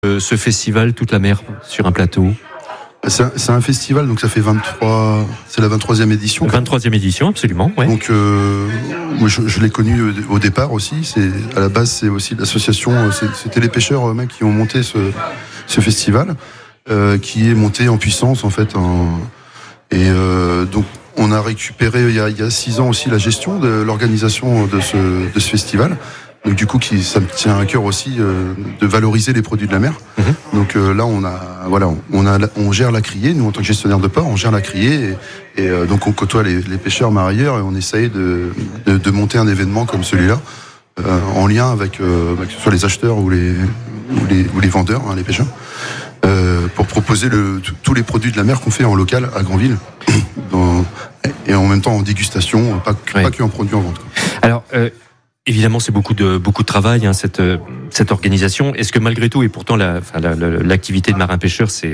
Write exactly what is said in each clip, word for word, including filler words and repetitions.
euh, ce festival Toute la mer sur un plateau? C'est un, c'est un festival, donc ça fait vingt-trois, c'est la vingt-troisième édition. vingt-troisième édition, absolument. Ouais. Donc, euh, moi, je, je l'ai connu au départ aussi. C'est à la base, c'est aussi l'association. C'est, c'était les pêcheurs eux-mêmes qui ont monté ce, ce festival, euh, qui est monté en puissance en fait. En, et euh, donc, on a récupéré il y a, il y a six ans aussi la gestion de l'organisation de ce, de ce festival. Donc du coup, qui, ça me tient à cœur aussi euh, de valoriser les produits de la mer. Mmh. Donc euh, là, on a, voilà, on a, on gère la criée. Nous, en tant que gestionnaire de port, on gère la criée et, et euh, donc on côtoie les, les pêcheurs marailleurs et on essaye de, de, de monter un événement comme celui-là euh, en lien avec, euh, que ce soit les acheteurs ou les, ou les, ou les vendeurs, hein, les pêcheurs, euh, pour proposer le, tous les produits de la mer qu'on fait en local à Granville. Dans, et en même temps en dégustation, pas, ouais. pas que en produit en vente. Quoi. Alors. Euh... Évidemment, c'est beaucoup de beaucoup de travail, hein, cette cette organisation. Est-ce que malgré tout, et pourtant la, enfin, la, la, l'activité de marin-pêcheur, c'est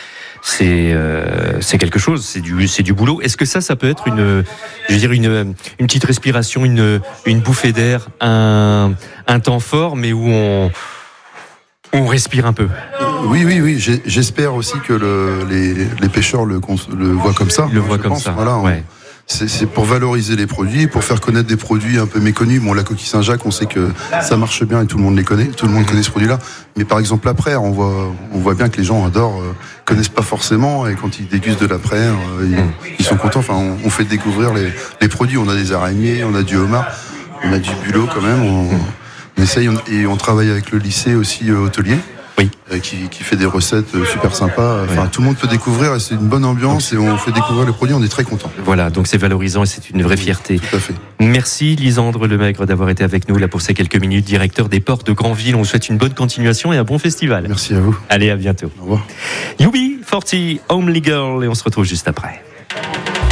c'est euh, c'est quelque chose, c'est du c'est du boulot. Est-ce que ça, ça peut être une, je veux dire une une petite respiration, une une bouffée d'air, un un temps fort, mais où on on respire un peu. Oui, oui, oui. J'ai, j'espère aussi que le, les les pêcheurs le le voient comme ça. Le voient comme pense. ça. Voilà. On, ouais. C'est, c'est pour valoriser les produits, pour faire connaître des produits un peu méconnus. Bon, la coquille Saint-Jacques, on sait que ça marche bien et tout le monde les connaît. Tout le monde connaît ce produit-là. Mais par exemple, la praire, on voit, on voit bien que les gens adorent, euh, connaissent pas forcément. Et quand ils dégustent de la praire, euh, ils, ils sont contents. Enfin, on, on fait découvrir les, les produits. On a des araignées, on a du homard, on a du bulot quand même. On, on essaye on, et on travaille avec le lycée aussi euh, hôtelier. Oui. Euh, qui, qui fait des recettes euh, super sympas. Enfin, oui. Tout le monde peut découvrir et c'est une bonne ambiance donc, et on fait découvrir les produits, on est très contents. Voilà, donc c'est valorisant et c'est une vraie fierté. Tout à fait. Merci Lisandre Lemaigre d'avoir été avec nous là pour ces quelques minutes, directeur des ports de Granville. On vous souhaite une bonne continuation et un bon festival. Merci à vous. Allez, à bientôt. Au revoir. U B quarante, Homely Girl, et on se retrouve juste après.